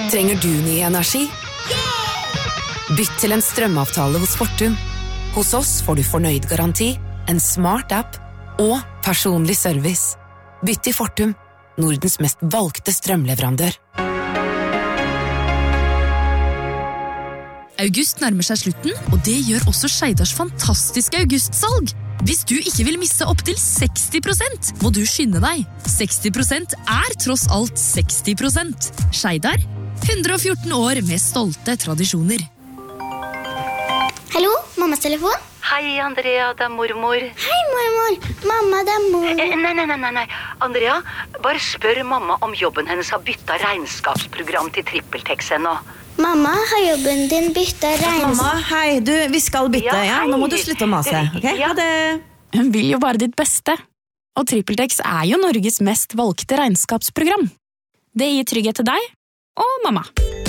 Trenger du ny energi? Bytt til en strømavtale hos Fortum. Hos oss får du fornøyd garanti, en smart app og personlig service. Bytt til Fortum, Nordens mest valgte strømleverandør. August nærmer seg slutten, og det gjør også Skeidars fantastiske augustsalg. Hvis du ikke vil misse opp til 60%, må du skynde deg. 60% tross alt 60%. Skeidar, 114 år med stolte tradisjoner. Hallo, mammas telefon? Hei, Andrea, det mormor. Hei, mormor. Mamma, det mormor. Nei. Andrea, bare spør mamma om jobben hennes har byttet regnskapsprogram til TrippelTex ennå. Mamma, har jobben din byttet Mamma, hei, vi skal bytte, ja? Nå må du slutte å mase, ok? Ja. Ha det. Hun vil jo bare ditt beste. Og TrippelTex jo Norges mest valgte regnskapsprogram. Det gir trygghet til deg og mamma.